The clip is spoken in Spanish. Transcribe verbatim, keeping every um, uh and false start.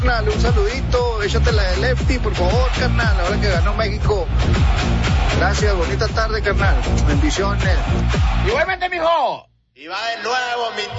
Carnal, un saludito, échate la de Lefty, por favor, carnal, ahora que ganó México. Gracias, bonita tarde, carnal. Bendiciones. Igualmente, mijo. Y va de nuevo mi